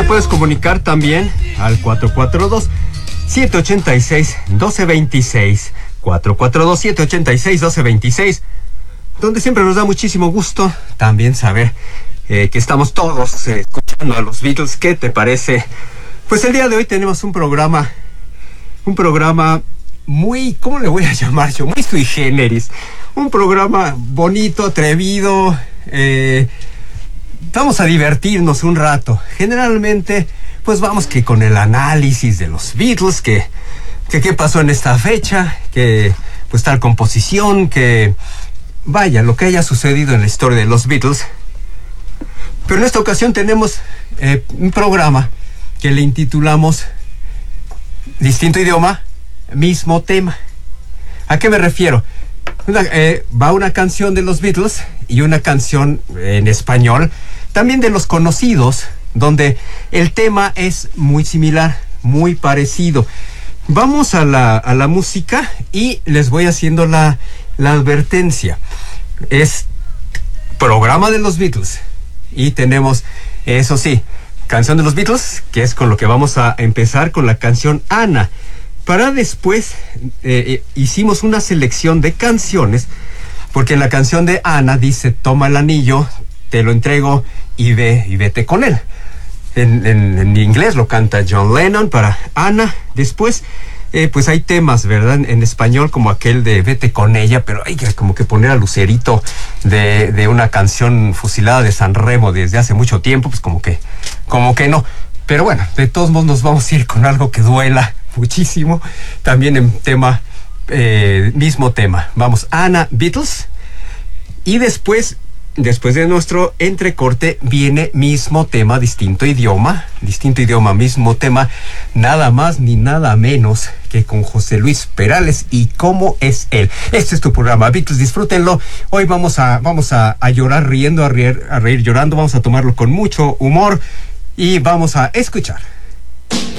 puedes comunicar también al 442-786-1226. 442-786-1226, donde siempre nos da muchísimo gusto también saber que estamos todos escuchando a los Beatles. ¿Qué te parece? Pues el día de hoy tenemos un programa muy, ¿cómo le voy a llamar yo? Muy sui generis. Un programa bonito, atrevido. Vamos a divertirnos un rato. Generalmente, pues vamos que con el análisis de los Beatles, que qué pasó en esta fecha, que pues tal composición, que vaya, lo que haya sucedido en la historia de los Beatles. Pero en esta ocasión tenemos un programa que le intitulamos Distinto idioma, mismo tema. ¿A qué me refiero? Va una canción de los Beatles y una canción en español, también de los conocidos, donde el tema es muy similar, muy parecido. Vamos a la música y les voy haciendo la advertencia. Es programa de los Beatles y tenemos, eso sí, canción de los Beatles, que es con lo que vamos a empezar, con la canción Ana. Para después hicimos una selección de canciones, porque en la canción de Ana dice: toma el anillo, te lo entrego y vete con él. En inglés lo canta John Lennon para Ana. Después pues hay temas, ¿verdad?, en español, como aquel de Vete con ella, pero hay que como que poner a Lucerito de una canción fusilada de San Remo desde hace mucho tiempo, pues como que no. Pero bueno, de todos modos nos vamos a ir con algo que duela muchísimo, también en tema, mismo tema. Vamos, Ana, Beatles, y después de nuestro entrecorte viene mismo tema, distinto idioma, mismo tema, nada más ni nada menos que con José Luis Perales y Cómo es él. Este es tu programa, Beatles, disfrútenlo. Hoy vamos a llorar riendo, a reír llorando, vamos a tomarlo con mucho humor y vamos a escuchar.